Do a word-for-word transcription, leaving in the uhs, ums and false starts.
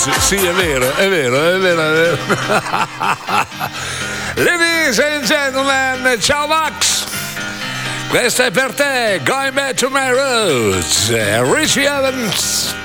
roots. Sì, è vero, è vero, è vero, è vero. Ladies and gentlemen, ciao Max. Questo è per te, Going Back to My Roots, Richie Evans.